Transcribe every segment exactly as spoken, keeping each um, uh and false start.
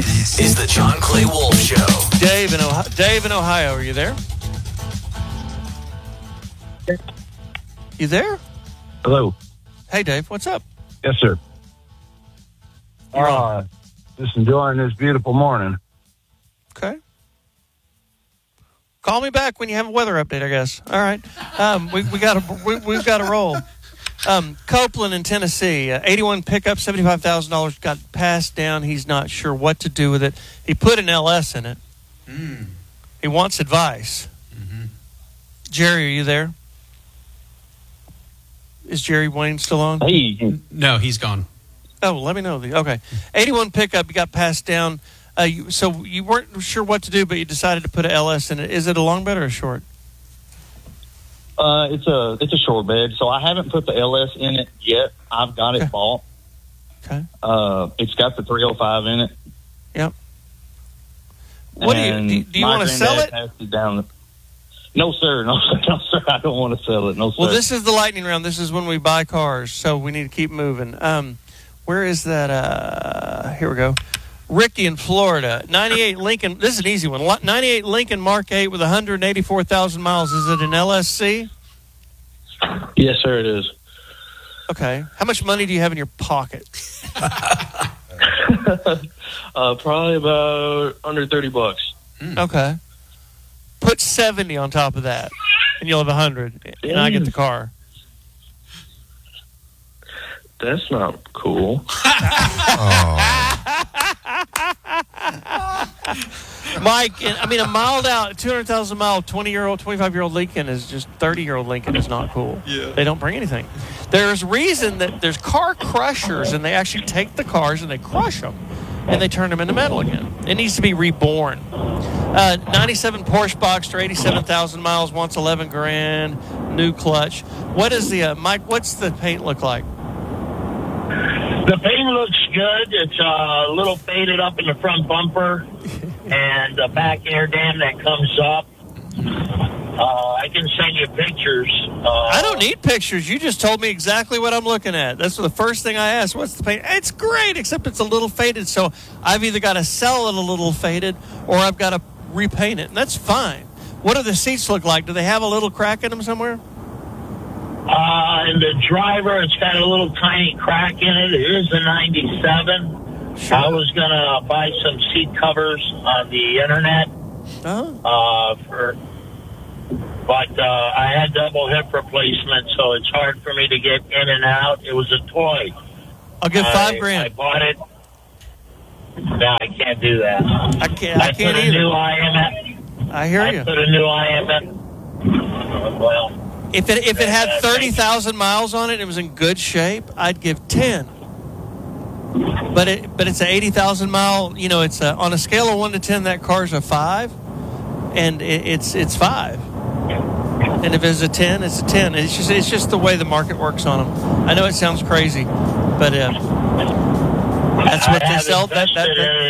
This is the John Clay Wolf Show. Dave in Ohio, Dave in Ohio, are you there? You there? Hello. Hey, Dave, what's up? Yes, sir. Uh, just enjoying this beautiful morning. Okay. Call me back when you have a weather update, I guess. All right. Um, we we got to we, we've got to roll. Um, Copeland in Tennessee, uh, eighty-one pickup, seventy-five thousand dollars, got passed down. He's not sure what to do with it. He put an L S in it. Mm. He wants advice. Mm-hmm. Jerry, are you there? Is Jerry Wayne still on? Hey. No, he's gone. Oh, let me know. The, okay. eighty-one pickup, you got passed down. Uh, you, so you weren't sure what to do, but you decided to put an L S in it. Is it a long bed or a short? Uh, it's a it's a short bed, so I haven't put the L S in it yet. I've got it Okay. bought. Okay. Uh, it's got the three oh five in it. Yep. What do you And do? Do you my want to sell granddad it? passed it down. No, sir. No, sir. No, sir. I don't want to sell it. No, sir. Well, this is the lightning round. This is when we buy cars, so we need to keep moving. Um, where is that? Uh, here we go. Ricky in Florida, ninety-eight Lincoln. This is an easy one. ninety-eight Lincoln Mark eight with one hundred eighty-four thousand miles. Is it an L S C? Yes, sir. It is. Okay. How much money do you have in your pocket? uh, probably about under thirty bucks. Okay. Put seventy on top of that, and you'll have one hundred, and I get the car. That's not cool. Mike, I mean, a miled out, two hundred thousand mile, twenty-year-old, twenty-five-year-old Lincoln is just thirty-year-old Lincoln is not cool. Yeah. They don't bring anything. There's reason that there's car crushers, and they actually take the cars and they crush them, and they turn them into metal again. It needs to be reborn. Uh, ninety-seven Porsche Boxster, eighty-seven thousand miles, wants eleven grand, new clutch. What is the, uh, Mike, what's the paint look like? The paint looks good. It's uh, a little faded up in the front bumper and the back air dam that comes up. Uh, I can send you pictures. Uh, I don't need pictures. You just told me exactly what I'm looking at. That's the first thing I asked. What's the paint? It's great, except it's a little faded. So I've either got to sell it a little faded or I've got to repaint it. And that's fine. What do the seats look like? Do they have a little crack in them somewhere? Uh, and the driver, it's got a little tiny crack in it. It is a ninety-seven. Sure. I was going to buy some seat covers on the internet. Oh. Uh, for, but uh, I had double hip replacement, so it's hard for me to get in and out. It was a toy. I'll give five I, grand. I bought it. No, I can't do that. I can't. I, I can't put a either. new I M S. I hear I you. put a new I M S. Well, If it if it had thirty thousand miles on it, and it was in good shape, I'd give ten. But it but it's an eighty thousand mile. You know, it's a, on a scale of one to ten. That car's a five, and it, it's it's five. And if it's a ten, it's a ten. It's just it's just the way the market works on them. I know it sounds crazy, but uh, that's what I they have sell. That, that, invested that, in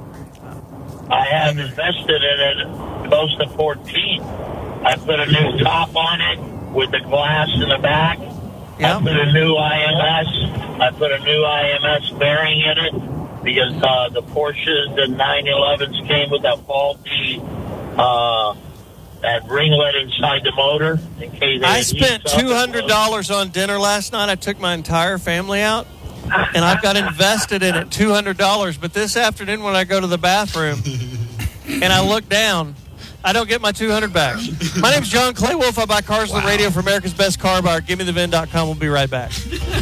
it. I have invested in it close to fourteen. I put a new top on it with the glass in the back. Yeah. I put a new I M S. I put a new I M S bearing in it because uh, the Porsches, the nine elevens came with a faulty uh, that ringlet inside the motor. In case I it spent heats up. two hundred dollars on dinner last night. I took my entire family out, and I've got invested in it two hundred dollars. But this afternoon when I go to the bathroom and I look down, I don't get my two hundred back. My name's John Clay Wolf. I buy cars on the radio for America's Best Car Buyer. Give me the V I N dot com. We'll be right back.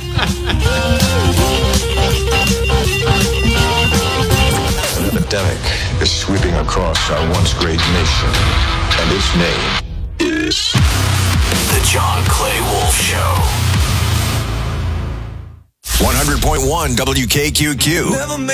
An epidemic is sweeping across our once great nation, and its name is The John Clay Wolf Show. one hundred point one W K Q Q.